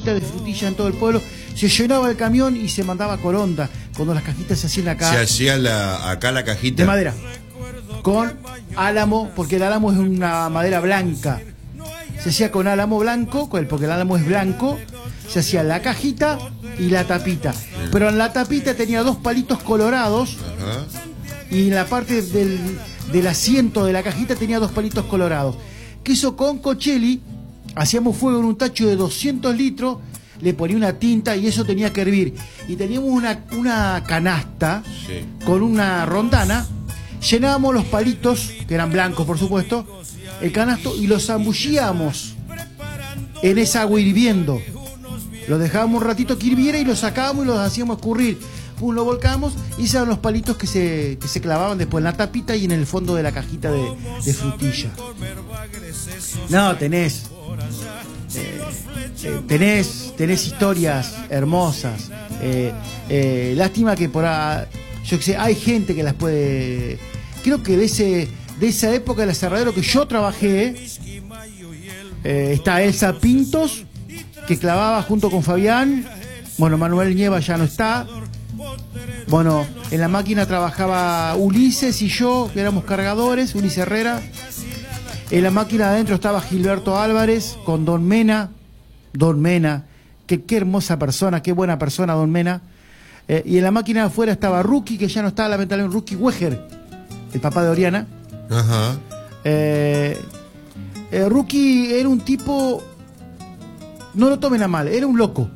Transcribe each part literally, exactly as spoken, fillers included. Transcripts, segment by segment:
cajitas de frutilla en todo el pueblo. Se llenaba el camión y se mandaba a Coronda cuando las cajitas se hacían acá. Se hacía la, acá la cajita. De madera. Con álamo, porque el álamo es una madera blanca. Se hacía con álamo blanco, porque el álamo es blanco. Se hacía la cajita y la tapita. Bien. Pero en la tapita tenía dos palitos colorados. Ajá. Y en la parte del, del asiento de la cajita tenía dos palitos colorados. Que eso con Cocheli, hacíamos fuego en un tacho de doscientos litros, le ponía una tinta y eso tenía que hervir. Y teníamos una, una canasta, sí, con una rondana, llenábamos los palitos, que eran blancos por supuesto, el canasto, y los zambullíamos en esa agua hirviendo. Lo dejábamos un ratito que hirviera y lo sacábamos y los hacíamos escurrir. Pum, lo volcábamos y esos eran los palitos que se, que se clavaban después en la tapita y en el fondo de la cajita de, de frutilla. No, tenés, eh, eh, tenés, tenés historias hermosas. Eh, eh, lástima que por ahí, yo que sé, hay gente que las puede. Creo que de ese, de esa época del aserradero que yo trabajé, eh, está Elsa Pintos, que clavaba junto con Fabián. Bueno, Manuel Nieva ya no está. Bueno, en la máquina trabajaba Ulises y yo, que éramos cargadores, Ulises Herrera. En la máquina adentro estaba Gilberto Álvarez con Don Mena. Don Mena, que qué hermosa persona, qué buena persona Don Mena. Eh, y en la máquina de afuera estaba Ruki, que ya no está, lamentablemente, Ruki Weger, el papá de Oriana. Ajá. Eh, eh, Ruki era un tipo, no lo tomen a mal, era un loco.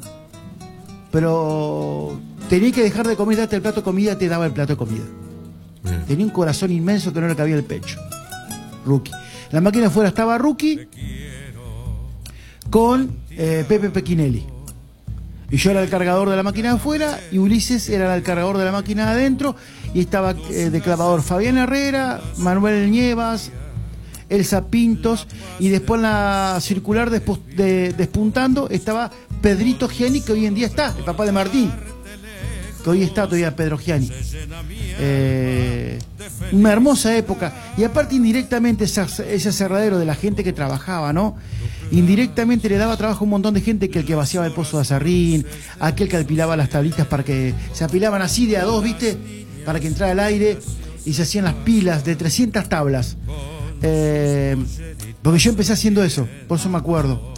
Pero tenía que dejar de comer, darte el plato de comida, te daba el plato de comida. Bien. Tenía un corazón inmenso que no le cabía el pecho. Ruki. En la máquina de afuera estaba Ruki con eh, Pepe Pequinelli. Y yo era el cargador de la máquina de afuera y Ulises era el cargador de la máquina de adentro. Y estaba eh, de clavador Fabián Herrera, Manuel Nievas, Elsa Pintos. Y después en la circular de, de, despuntando estaba Pedrito Gianni, que hoy en día está, el papá de Martín. Que hoy está todavía Pedro Gianni. Eh, una hermosa época. Y aparte indirectamente ese, ese aserradero de la gente que trabajaba, ¿no? Indirectamente le daba trabajo a un montón de gente, que el que vaciaba el pozo de aserrín, aquel que apilaba las tablitas para que se apilaban así de a dos, ¿viste? Para que entrara el aire y se hacían las pilas de trescientas tablas. Eh, porque yo empecé haciendo eso, por eso me acuerdo.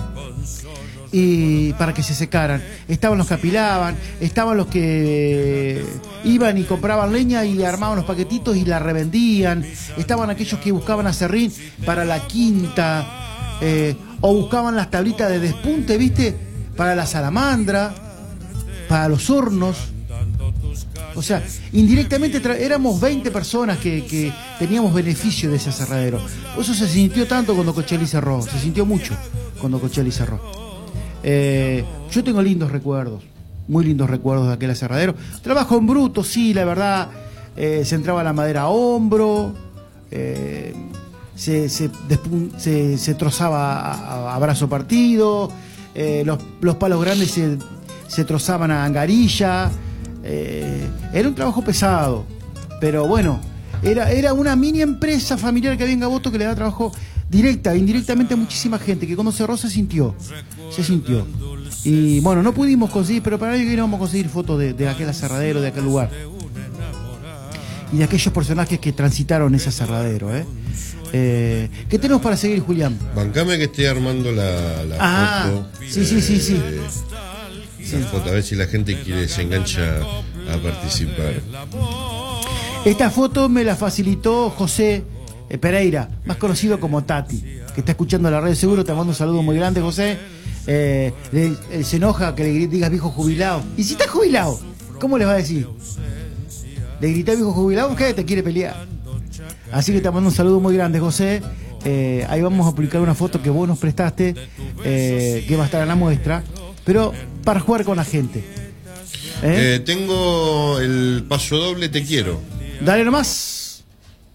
Y para que se secaran. Estaban los que apilaban, estaban los que iban y compraban leña y armaban los paquetitos y la revendían, estaban aquellos que buscaban aserrín para la quinta, eh, o buscaban las tablitas de despunte, ¿viste? Para la salamandra, para los hornos. O sea, indirectamente éramos veinte personas que, que teníamos beneficio de ese aserradero. Por eso se sintió tanto cuando Cocheli cerró, se sintió mucho cuando Cocheli cerró. Eh, yo tengo lindos recuerdos, muy lindos recuerdos de aquel aserradero. Trabajo en bruto, sí, la verdad. Eh, se entraba la madera a hombro, eh, se, se, se, se trozaba a, a brazo partido, eh, los, los palos grandes se, se trozaban a angarilla. Eh, era un trabajo pesado, pero bueno, era, era una mini empresa familiar que había en Gaboto que le da trabajo directa, indirectamente a muchísima gente, que cuando cerró se sintió, se sintió. Y bueno, no pudimos conseguir, pero para ello que no vamos a conseguir fotos de, de aquel aserradero, de aquel lugar. Y de aquellos personajes que transitaron ese aserradero, ¿eh? Eh, ¿Qué tenemos para seguir, Julián? Bancame que estoy armando la, la ah, foto. Sí, sí, sí, sí. Eh, la sí. foto, a ver si la gente quiere, se engancha a participar. Esta foto me la facilitó José Pereira, más conocido como Tati, que está escuchando la radio seguro. Te mando un saludo muy grande, José. Eh, le, eh, se enoja que le digas viejo jubilado. ¿Y si estás jubilado? ¿Cómo les va a decir? Le grité viejo jubilado, que te quiere pelear. Así que te mando un saludo muy grande, José. Eh, ahí vamos a publicar una foto que vos nos prestaste, eh, que va a estar en la muestra, pero para jugar con la gente. ¿Eh? Eh, tengo el paso doble, te quiero. Dale nomás.